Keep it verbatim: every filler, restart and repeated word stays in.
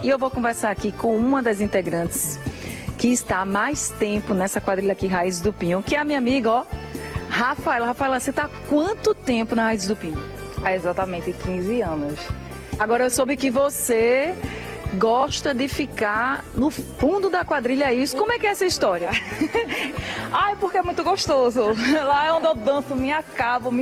E eu vou conversar aqui com uma das integrantes que está há mais tempo nessa quadrilha aqui, Raízes do Pinho, que é a minha amiga, ó, Rafaela. Rafaela, você está há quanto tempo na Raízes do Pinho? Há exatamente quinze anos. Agora eu soube que você gosta de ficar no fundo da quadrilha, é isso? Como é que é essa história? Ai, porque é muito gostoso. Lá é onde eu danço, me acabo, me